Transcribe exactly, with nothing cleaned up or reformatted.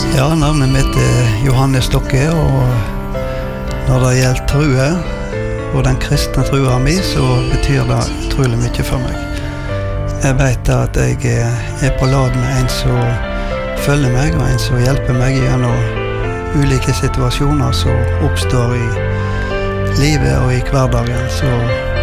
Ja, navnet mitt er Johannes Stokke, og når det gjelder true, og den kristne trua mi, så betyr det utrolig mye for meg. Jeg vet at jeg er på lag med en som følger meg, og en som hjelper meg gjennom ulike situasjoner som oppstår i livet og i hverdagen. Så